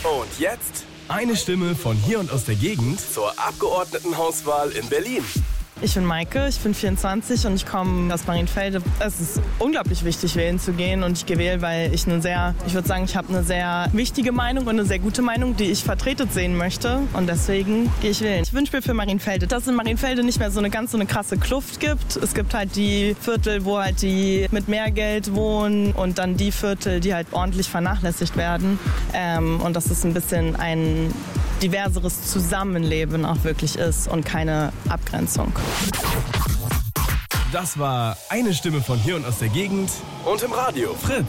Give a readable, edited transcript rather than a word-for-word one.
Und jetzt eine Stimme von hier und aus der Gegend zur Abgeordnetenhauswahl in Berlin. Ich bin Maike, ich bin 24 und ich komme aus Marienfelde. Es ist unglaublich wichtig, wählen zu gehen und ich gehe wählen, weil ich ich würde sagen, ich habe eine sehr wichtige Meinung und eine sehr gute Meinung, die ich vertreten sehen möchte und deswegen gehe ich wählen. Ich wünsche mir für Marienfelde, dass es in Marienfelde nicht mehr so eine krasse Kluft gibt. Es gibt halt die Viertel, wo halt die mit mehr Geld wohnen und dann die Viertel, die halt ordentlich vernachlässigt werden und dass es ein bisschen ein diverseres Zusammenleben auch wirklich ist und keine Abgrenzung. Das war eine Stimme von hier und aus der Gegend Und im Radio Fritz.